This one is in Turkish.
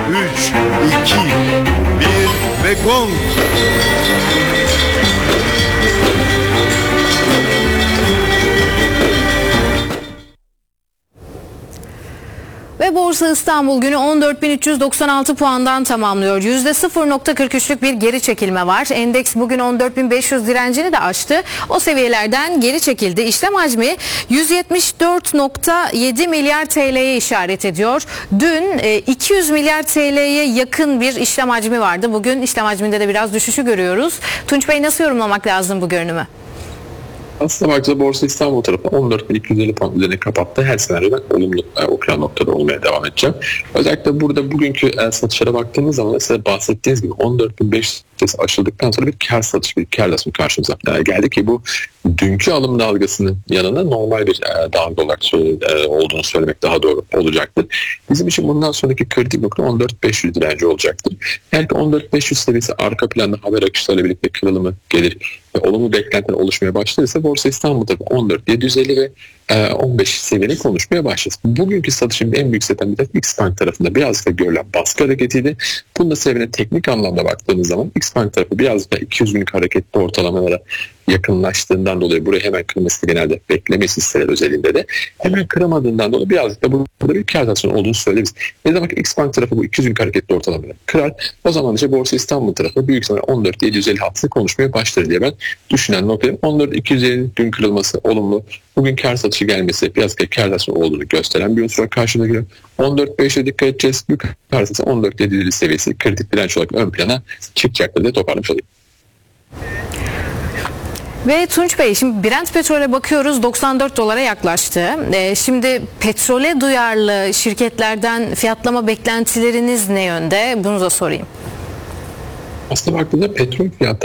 3, 2, 1 ve gong. Ve Borsa İstanbul günü 14.396 puandan tamamlıyor. %0.43'lük bir geri çekilme var. Endeks bugün 14.500 direncini de aştı. O seviyelerden geri çekildi. İşlem hacmi 174.7 milyar TL'ye işaret ediyor. Dün 200 milyar TL'ye yakın bir işlem hacmi vardı. Bugün işlem hacminde de biraz düşüşü görüyoruz. Tunç Bey, nasıl yorumlamak lazım bu görünümü? Aslında baktığında Borsa İstanbul tarafı 14.250 puan üzerine kapattı. Her senaryoda olumlu okuyan noktada olmaya devam edeceğim. Özellikle burada bugünkü satışlara baktığımız zaman size bahsettiğiniz gibi 14.500 aşıldıktan sonra bir kar satış, bir karlasın karşımıza geldi ki bu dünkü alım dalgasının yanına normal bir dalga olarak olduğunu söylemek daha doğru olacaktır. Bizim için bundan sonraki kritik nokta 14.500 direnci olacaktır. Eğer ki 14.500 seviyesi arka planda haber akışlarıyla birlikte kırılımı gelir ve olumlu beklentiler oluşmaya başlarsa Borsa İstanbul'da 14.750 ve 15 seviyeni konuşmaya başlasın. Bugünkü satışın en büyük seten bir de Xbank tarafında birazcık da görülen baskı hareketiydi. Bunun da sebebine teknik anlamda baktığımız zaman Xbank tarafı birazcık da 200 günlük hareketli ortalamalara yakınlaştığından dolayı buraya hemen kırması genelde beklemesi hisseler özelinde de hemen kıramadığından dolayı birazcık da burada bir kar tansiyonu olduğunu söyleriz. Ne zaman ki Xbank tarafı bu 200 günlük hareketli ortalamaları kırar, o zaman işte Borsa İstanbul tarafı büyük ihtimalle 14.750 hattını konuşmaya başlar diye ben düşünen noktayım. 14.250'nin dün kırılması olumlu. Bugün kar satışı gelmesi biraz da kar tansiyonu olduğunu gösteren bir unsur karşına geliyor. 14.5'e dikkat edeceğiz. Bu kar satışı 14.750 seviyesi kritik direnç olarak ön plana çıkacaktır diye toparlamış olayım. Ve Tunç Bey, şimdi Brent petrole bakıyoruz, 94 dolara yaklaştı. Şimdi petrole duyarlı şirketlerden fiyatlama beklentileriniz ne yönde? Bunu da sorayım. Aslında baktığında petrol fiyatları